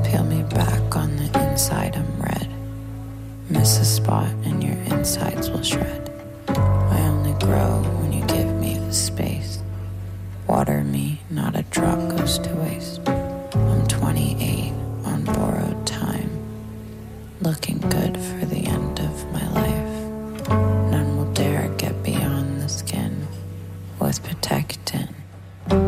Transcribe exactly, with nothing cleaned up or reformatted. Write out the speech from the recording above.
Peel me back on the inside, I'm red. Miss a spot and your insides will shred. I only grow when you give me the space. Water me, not a drop goes to waste. I'm twenty-eight on borrowed time, looking good.